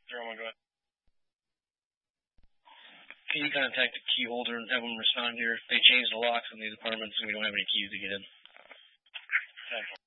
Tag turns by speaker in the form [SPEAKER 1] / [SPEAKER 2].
[SPEAKER 1] Jerome, go ahead.
[SPEAKER 2] Can you contact the key holder and have them respond here? They changed the locks in these apartments and we don't have any keys to get in.
[SPEAKER 1] Okay.